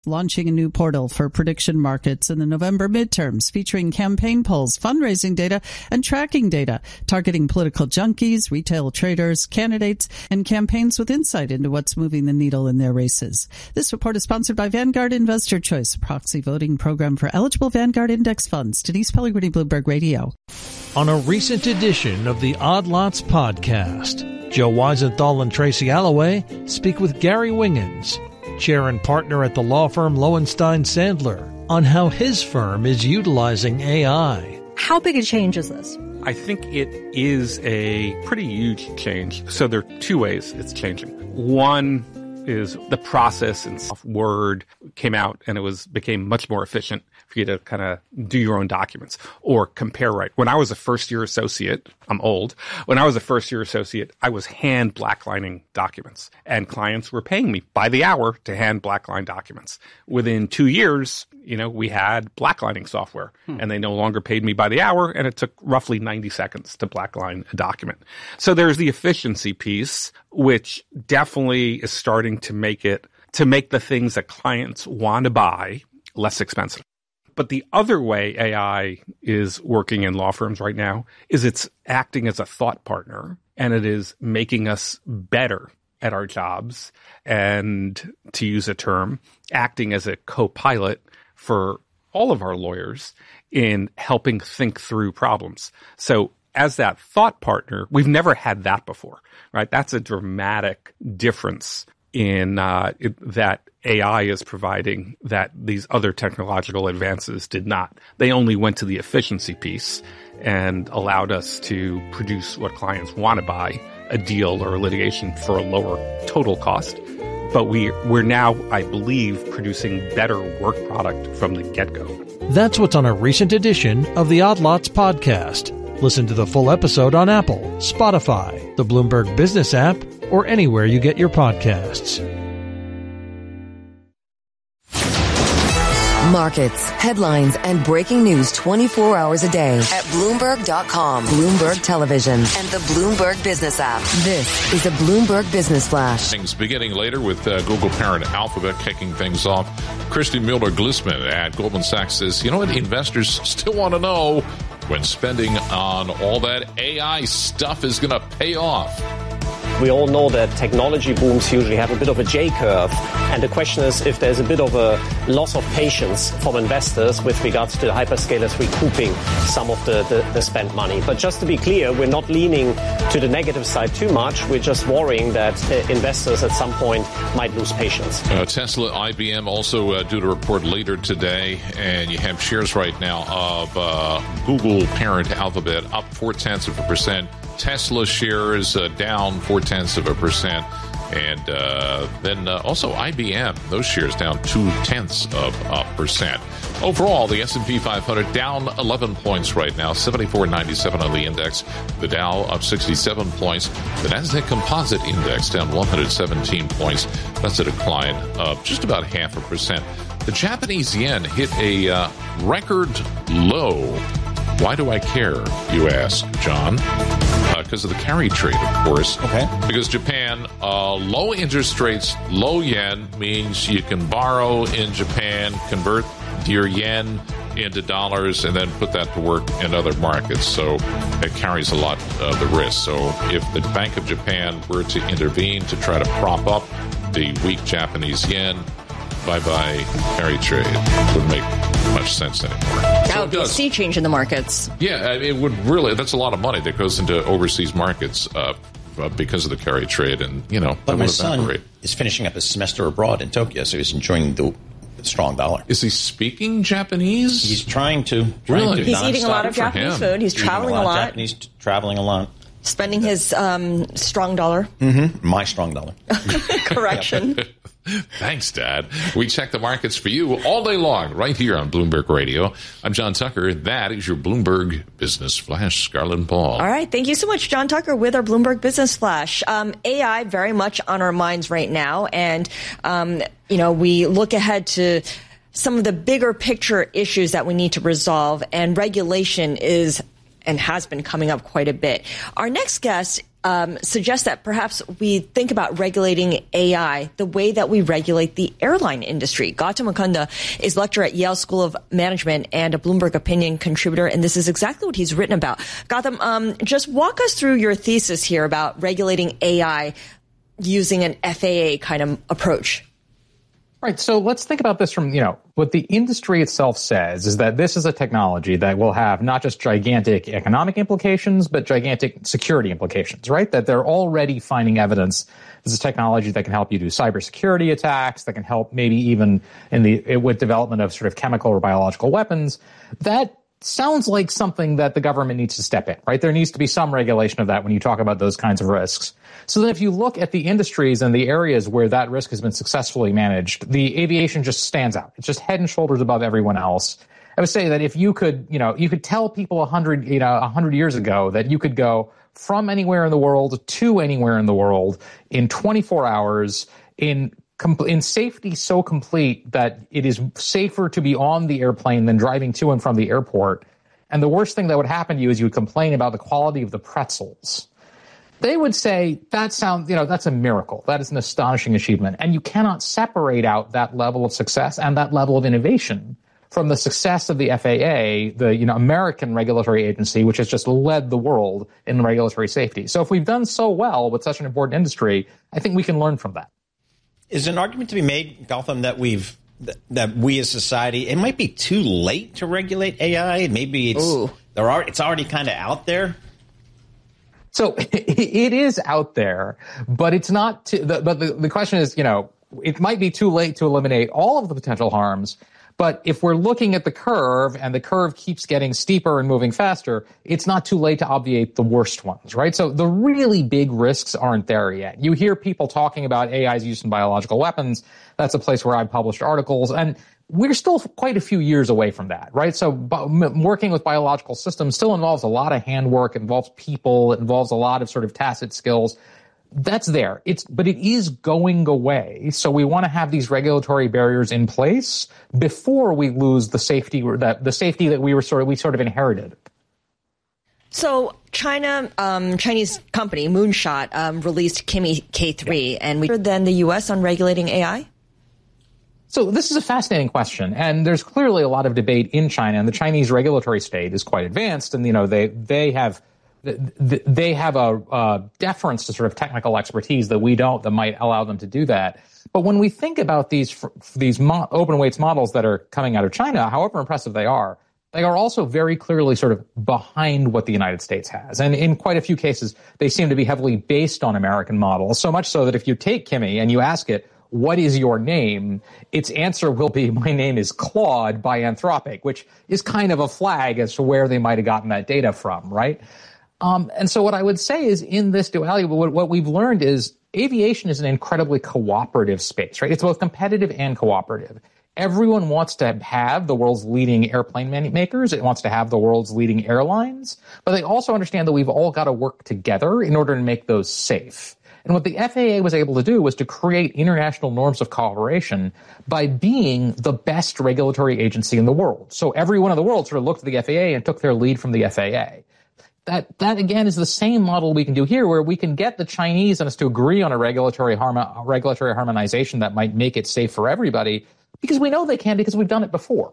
launching a new portal for prediction markets in the November midterms, featuring campaign polls, fundraising data, and tracking data, targeting political junkies, retail traders, candidates, and campaigns with insight into what's moving the needle in their races. This report is sponsored by Vanguard Investor Choice, a proxy voting program for eligible Vanguard index funds. Denise Pellegrini, Bloomberg Radio. On a recent edition of the Odd Lots podcast, Joe Weisenthal and Tracy Alloway speak with Gary Wingens, chair and partner at the law firm Lowenstein Sandler, on how his firm is utilizing AI. How big a change is this? I think it is a pretty huge change. So there are two ways it's changing. One is the process and Word came out and it became much more efficient for you to kind of do your own documents or compare right. When I was a first-year associate, I'm old. When I was a first-year associate, I was hand blacklining documents, and clients were paying me by the hour to hand blackline documents. Within 2 years, we had blacklining software, and they no longer paid me by the hour, and it took roughly 90 seconds to blackline a document. So there's the efficiency piece, which definitely is starting to make the things that clients want to buy less expensive. But the other way AI is working in law firms right now is it's acting as a thought partner, and it is making us better at our jobs, and, to use a term, acting as a co-pilot for all of our lawyers in helping think through problems. So as that thought partner, we've never had that before, right? That's a dramatic difference in that AI is providing that these other technological advances did not. They only went to the efficiency piece and allowed us to produce what clients want to buy, a deal or a litigation for a lower total cost. But we're now, I believe, producing better work product from the get-go. That's what's on a recent edition of the Odd Lots podcast. Listen to the full episode on Apple, Spotify, the Bloomberg Business app, or anywhere you get your podcasts. Markets, headlines, and breaking news 24 hours a day at Bloomberg.com, Bloomberg Television, and the Bloomberg Business app. This is a Bloomberg Business Flash. Things beginning later with Google parent Alphabet kicking things off. Christy Mueller-Glisman at Goldman Sachs says, what investors still want to know when spending on all that AI stuff is going to pay off. We all know that technology booms usually have a bit of a J-curve, and the question is if there's a bit of a loss of patience from investors with regards to the hyperscalers recouping some of the spent money. But just to be clear, we're not leaning to the negative side too much. We're just worrying that investors at some point might lose patience. Tesla, IBM also due to report later today, and you have shares right now of Google parent Alphabet up 0.4%. Tesla shares down 0.4%. And then also IBM, those shares down 0.2%. Overall, the S&P 500 down 11 points right now, 74.97 on the index. The Dow up 67 points. The Nasdaq Composite Index down 117 points. That's a decline of just about 0.5%. The Japanese yen hit a record low. Why do I care, you ask, John? Because of the carry trade, of course. Okay. Because Japan, low interest rates, low yen means you can borrow in Japan, convert your yen into dollars, and then put that to work in other markets. So it carries a lot of the risk. So if the Bank of Japan were to intervene to try to prop up the weak Japanese yen, bye-bye carry trade. Wouldn't make much sense anymore. That would be a sea change in the markets. Yeah, it would really. That's a lot of money that goes into overseas markets because of the carry trade, and But my son is finishing up his semester abroad in Tokyo, so he's enjoying the strong dollar. Is he speaking Japanese? He's trying to. Really? He's eating a lot of Japanese food. He's traveling a lot. Traveling a lot. Spending his strong dollar. Mm-hmm. My strong dollar. Correction. Thanks, Dad. We check the markets for you all day long right here on Bloomberg Radio. I'm John Tucker. That is your Bloomberg Business Flash. Scarlett Paul. All right. Thank you so much, John Tucker, with our Bloomberg Business Flash. AI very much on our minds right now. And, we look ahead to some of the bigger picture issues that we need to resolve. And regulation is and has been coming up quite a bit. Our next guest suggests that perhaps we think about regulating AI the way that we regulate the airline industry. Gautam Mukunda is lecturer at Yale School of Management and a Bloomberg Opinion contributor, and this is exactly what he's written about. Gautam, just walk us through your thesis here about regulating AI using an FAA kind of approach. Right. So let's think about this from, what the industry itself says is that this is a technology that will have not just gigantic economic implications, but gigantic security implications, right? That they're already finding evidence. This is technology that can help you do cybersecurity attacks, that can help maybe even with development of sort of chemical or biological weapons. That sounds like something that the government needs to step in, right? There needs to be some regulation of that when you talk about those kinds of risks. So then if you look at the industries and the areas where that risk has been successfully managed, the aviation just stands out. It's just head and shoulders above everyone else. I would say that if you could, you could tell people 100 years ago that you could go from anywhere in the world to anywhere in the world in 24 hours in safety so complete that it is safer to be on the airplane than driving to and from the airport. And the worst thing that would happen to you is you would complain about the quality of the pretzels. They would say that's a miracle. That is an astonishing achievement. And you cannot separate out that level of success and that level of innovation from the success of the FAA, the American regulatory agency, which has just led the world in regulatory safety. So if we've done so well with such an important industry, I think we can learn from that. Is an argument to be made, Gautam, that we as society, it might be too late to regulate AI? Maybe it's already kind of out there? So it is out there, but it's not. But the question is, it might be too late to eliminate all of the potential harms. But if we're looking at the curve and the curve keeps getting steeper and moving faster, it's not too late to obviate the worst ones, right? So the really big risks aren't there yet. You hear people talking about AI's use in biological weapons. That's a place where I've published articles, and we're still quite a few years away from that, right? So working with biological systems still involves a lot of handwork, involves people, it involves a lot of sort of tacit skills. That's there. But it is going away. So we want to have these regulatory barriers in place before we lose the safety that we sort of inherited. So Chinese company Moonshot released Kimi K3, and we heard then the U.S. on regulating AI. So this is a fascinating question, and there's clearly a lot of debate in China, and the Chinese regulatory state is quite advanced, and they have a deference to sort of technical expertise that we don't, that might allow them to do that. But when we think about these open weights models that are coming out of China, however impressive they are also very clearly sort of behind what the United States has. And in quite a few cases, they seem to be heavily based on American models, so much so that if you take Kimi and you ask it, what is your name? Its answer will be, my name is Claude by Anthropic, which is kind of a flag as to where they might have gotten that data from, right? And so what I would say is in this duality, what we've learned is aviation is an incredibly cooperative space, right? It's both competitive and cooperative. Everyone wants to have the world's leading airplane makers. It wants to have the world's leading airlines. But they also understand that we've all got to work together in order to make those safe. And what the FAA was able to do was to create international norms of cooperation by being the best regulatory agency in the world. So everyone in the world sort of looked at the FAA and took their lead from the FAA. That again is the same model we can do here, where we can get the Chinese and us to agree on a regulatory harmonization that might make it safe for everybody, because we know they can, because we've done it before.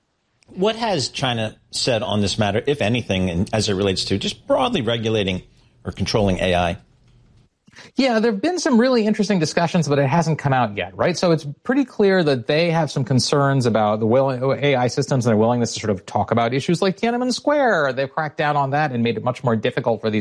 What has China said on this matter, if anything, and as it relates to just broadly regulating or controlling AI? Yeah, there have been some really interesting discussions, but it hasn't come out yet, right? So it's pretty clear that they have some concerns about the AI systems and their willingness to sort of talk about issues like Tiananmen Square. They've cracked down on that and made it much more difficult for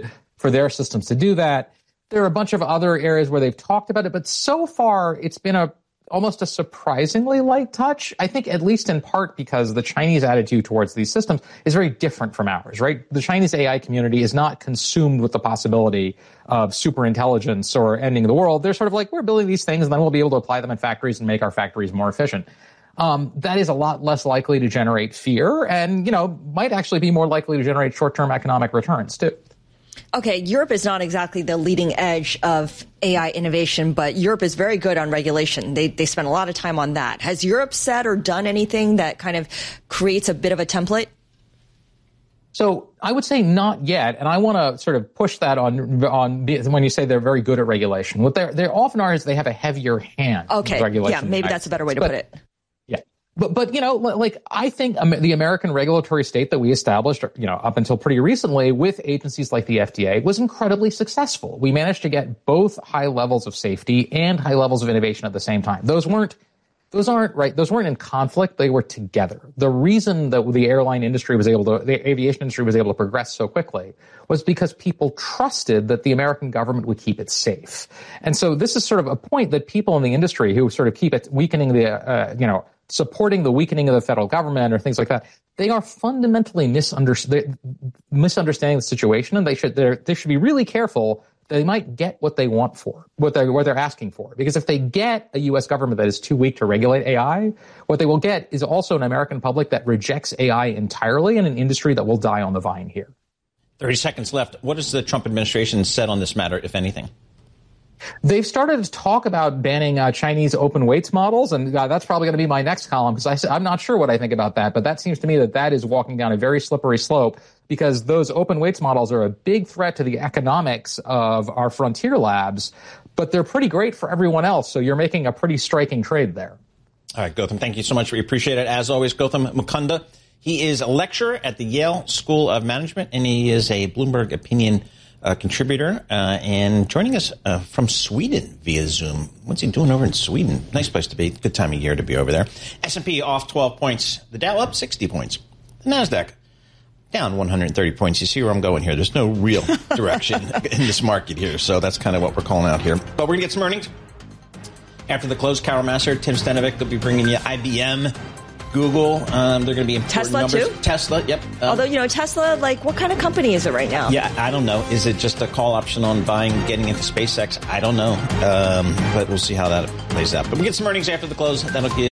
their systems to do that. There are a bunch of other areas where they've talked about it, but so far it's been almost a surprisingly light touch. I think at least in part because the Chinese attitude towards these systems is very different from ours, right? The Chinese AI community is not consumed with the possibility of superintelligence or ending the world. They're sort of like, we're building these things and then we'll be able to apply them in factories and make our factories more efficient. That is a lot less likely to generate fear and, might actually be more likely to generate short-term economic returns too. Okay, Europe is not exactly the leading edge of AI innovation, but Europe is very good on regulation. They spend a lot of time on that. Has Europe said or done anything that kind of creates a bit of a template? So I would say not yet, and I want to sort of push that on when you say they're very good at regulation. What they often are is they have a heavier hand. Okay, regulation. Yeah, maybe that's a better way to put it. Yeah, but you know, like I think the American regulatory state that we established, you know, up until pretty recently with agencies like the FDA was incredibly successful. We managed to get both high levels of safety and high levels of innovation at the same time. Those weren't in conflict. They were together. The reason that the aviation industry was able to progress so quickly was because people trusted that the American government would keep it safe. And so this is sort of a point that people in the industry who sort of keep it weakening supporting the weakening of the federal government or things like that, they are fundamentally misunderstanding the situation, and they should be really careful. They might get what they want for, what they're asking for. Because if they get a U.S. government that is too weak to regulate AI, what they will get is also an American public that rejects AI entirely and an industry that will die on the vine here. 30 seconds left. What has the Trump administration said on this matter, if anything? They've started to talk about banning Chinese open weights models, and that's probably going to be my next column because I'm not sure what I think about that, but that seems to me that is walking down a very slippery slope because those open weights models are a big threat to the economics of our frontier labs, but they're pretty great for everyone else, so you're making a pretty striking trade there. All right, Gautam, thank you so much. We appreciate it. As always, Gautam Mukunda. He is a lecturer at the Yale School of Management, and he is a Bloomberg Opinion contributor and joining us from Sweden via Zoom. What's he doing over in Sweden? Nice place to be. Good time of year to be over there. S&P off 12 points. The Dow up 60 points. The NASDAQ down 130 points. You see where I'm going here. There's no real direction in this market here, so that's kind of what we're calling out here. But we're going to get some earnings. After the close, Carol Massar, Tim Stenovic, they'll be bringing you IBM, Google, they're going to be important Tesla numbers. too? Tesla, yep. Although, Tesla, what kind of company is it right now? Yeah, I don't know. Is it just a call option on getting into SpaceX? I don't know. But we'll see how that plays out. But we get some earnings after the close. That'll give